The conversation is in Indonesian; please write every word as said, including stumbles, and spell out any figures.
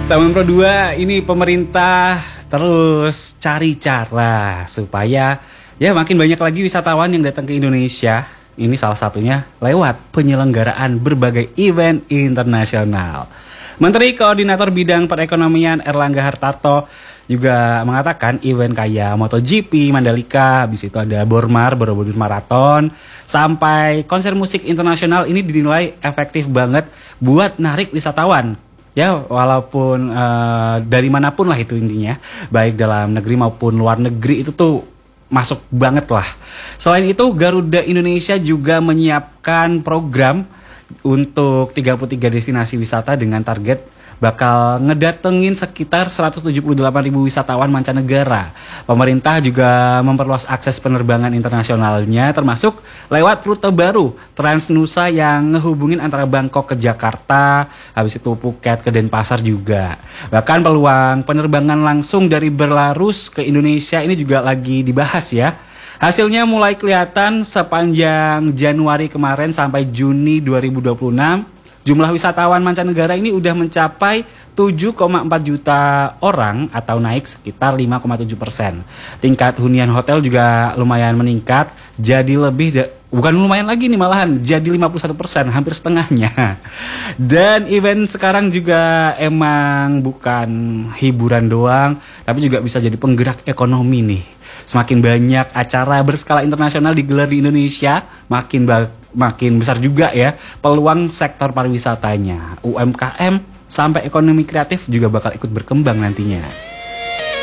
Taman Pro dua ini pemerintah terus cari cara supaya ya makin banyak lagi wisatawan yang datang ke Indonesia. Ini salah satunya lewat penyelenggaraan berbagai event internasional. Menteri Koordinator Bidang Perekonomian Erlangga Hartarto juga mengatakan event kayak MotoGP, Mandalika, habis itu ada Bormar, Borobudur Marathon, sampai konser musik internasional ini dinilai efektif banget buat narik wisatawan. Ya, walaupun uh, dari manapun lah itu intinya, baik dalam negeri maupun luar negeri itu tuh masuk banget lah. Selain itu, Garuda Indonesia juga menyiapkan program untuk tiga puluh tiga destinasi wisata dengan target bakal ngedatengin sekitar seratus tujuh puluh delapan ribu wisatawan mancanegara. Pemerintah juga memperluas akses penerbangan internasionalnya termasuk lewat rute baru Transnusa yang ngehubungin antara Bangkok ke Jakarta, habis itu Phuket ke Denpasar juga. Bahkan peluang penerbangan langsung dari Belarus ke Indonesia ini juga lagi dibahas ya. Hasilnya mulai kelihatan sepanjang Januari kemarin sampai Juni dua ribu dua puluh enam. Jumlah wisatawan mancanegara ini udah mencapai tujuh koma empat juta orang atau naik sekitar lima koma tujuh persen. Tingkat hunian hotel juga lumayan meningkat, jadi lebih bukan lumayan lagi nih malahan, jadi lima puluh satu persen, hampir setengahnya. Dan event sekarang juga emang bukan hiburan doang, tapi juga bisa jadi penggerak ekonomi nih. Semakin banyak acara berskala internasional digelar di Indonesia, makin ba- makin besar juga ya peluang sektor pariwisatanya. U M K M sampai ekonomi kreatif juga bakal ikut berkembang nantinya.